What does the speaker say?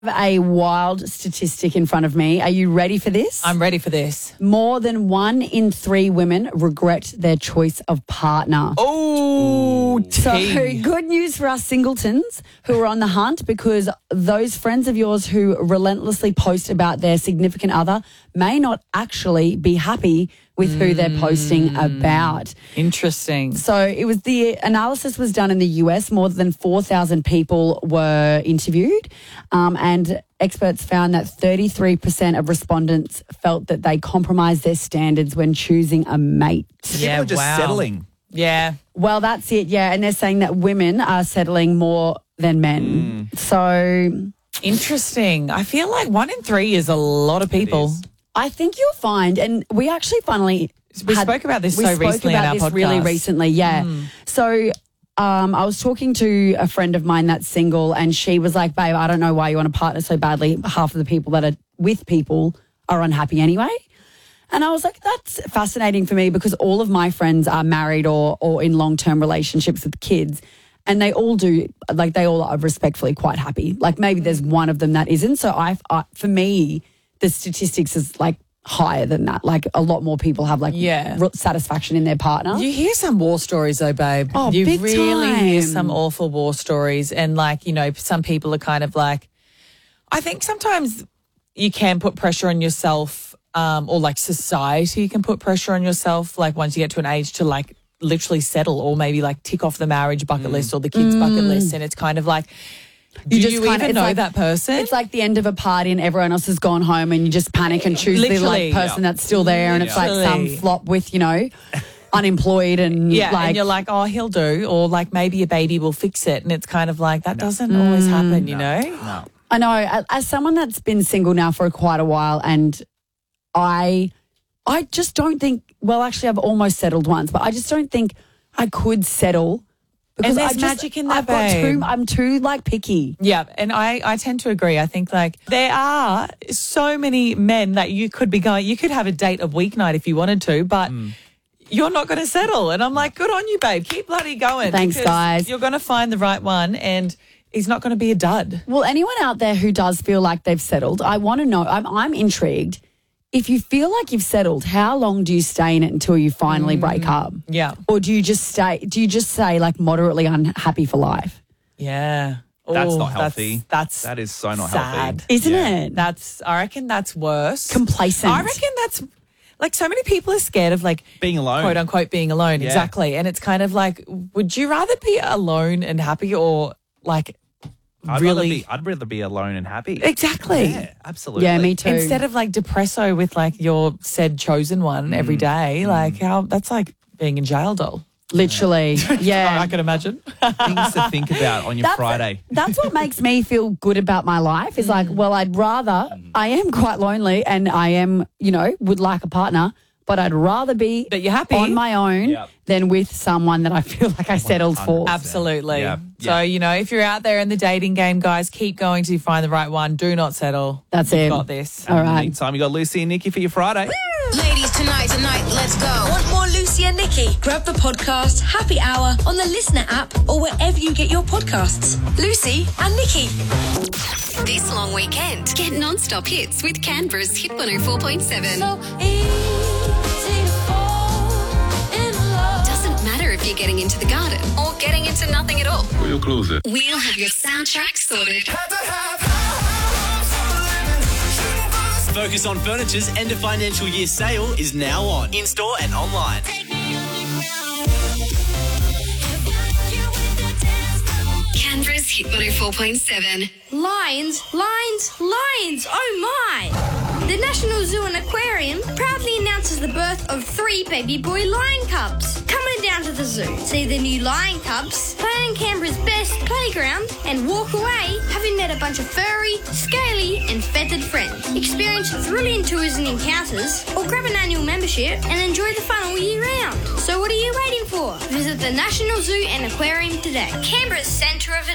A wild statistic in front of me. Are you ready for this? I'm ready for this. More than 1 in 3 women regret their choice of partner. Oh, So good news for us singletons who are on the hunt, because those friends of yours who relentlessly post about their significant other may not actually be happy with who they're posting about. Interesting. So the analysis was done in the US. More than 4,000 people were interviewed, and experts found that 33% of respondents felt that they compromised their standards when choosing a mate. People are just settling. Yeah. Well, that's it, yeah. And they're saying that women are settling more than men. So Interesting. I feel like 1 in 3 is a lot of people. I think you'll find, and we actually finally spoke about this recently on our podcast. Really recently, yeah. So I was talking to a friend of mine that's single, and she was like, babe, I don't know why you want a partner so badly. Half of the people that are with people are unhappy anyway. And I was like, that's fascinating for me, because all of my friends are married or in long-term relationships with kids, and they all do, like they all are respectfully quite happy. Like maybe there's one of them that isn't. So for me, the statistics is like higher than that. Like a lot more people have like satisfaction in their partner. You hear some war stories though, babe. Oh, you big really time. hear some awful war stories. And like, you know, some people are kind of like, I think sometimes you can put pressure on yourself, or like society can put pressure on yourself, like once you get to an age to like literally settle, or maybe like tick off the marriage bucket list or the kids bucket list. And it's kind of like, do you even know that person? It's like the end of a party and everyone else has gone home, and you just panic and choose the like person that's still there, and it's like some flop with, you know, unemployed and and you're like, oh, he'll do, or like maybe a baby will fix it, and it's kind of like that doesn't always happen, you know? No. I know. As someone that's been single now for quite a while, and I just don't think, well, actually I've almost settled once, but I just don't think I could settle. Because and there's magic in that, babe. I'm too like picky. Yeah, and I tend to agree. I think like there are so many men that you could be going, you could have a date a weeknight if you wanted to, but you're not going to settle. And I'm like, good on you, babe. Keep bloody going. Thanks, guys. You're going to find the right one, and he's not going to be a dud. Well, anyone out there who does feel like they've settled, I want to know, I'm intrigued. If you feel like you've settled, how long do you stay in it until you finally break up? Yeah. Or do you just say like moderately unhappy for life? Yeah. That's not healthy. That is so not sad. healthy. Isn't it? I reckon that's worse. Complacent. I reckon that's like so many people are scared of like being alone. Quote unquote being alone. Yeah. Exactly. And it's kind of like, would you rather be alone and happy, or like I'd rather be alone and happy. Exactly. Yeah, absolutely. Yeah, me too. Instead of like depresso with like your said chosen one every day, like that's like being in jail, doll. Literally. Yeah. I can imagine. Things to think about on your Friday. That's what makes me feel good about my life is like, well, I'd rather, I am quite lonely and I am, you know, would like a partner, but I'd rather be But you're happy. on my own than with someone that I feel like I settled for. Absolutely. Yeah. So, you know, if you're out there in the dating game, guys, keep going till you find the right one. Do not settle. That's You've it. got this. All In the right. meantime, you got Lucy and Nikki for your Friday. Ladies, tonight, let's go. Want more Lucy and Nikki? Grab the podcast Happy Hour on the Listener app or wherever you get your podcasts. Lucy and Nikki. This long weekend, get non-stop hits with Canberra's Hit 104.7. Doesn't matter if you're getting into the garden or getting into nothing at all. Real closer. We'll have your soundtrack sorted. Focus on Furniture's end of financial year sale is now on, in-store and online. Canberra's Hit 104.7. Lions, oh my! The National Zoo and Aquarium proudly announces the birth of 3 baby boy lion cubs. Come on down to the zoo, see the new lion cubs, play on Canberra's best playground, and walk away having met a bunch of furry, scaly, and feathered friends. Experience thrilling tours and encounters, or grab an annual membership and enjoy the fun all year round. So what are you waiting for? Visit the National Zoo and Aquarium today. Canberra's centre of